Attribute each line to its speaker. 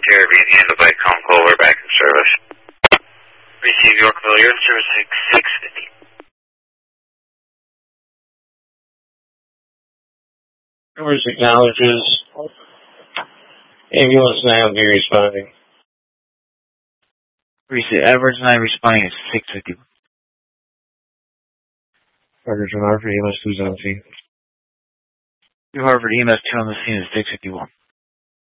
Speaker 1: care being handled by ComCall. We're back in service. Receive Yorkville, you're in service 650.
Speaker 2: Numbers acknowledges. Ambulance 9 will be responding.
Speaker 3: Receive Edwards 9 responding at 650.
Speaker 2: Harvard EMS 2's on the scene.
Speaker 3: New Harvard EMS 2 on the scene is 651.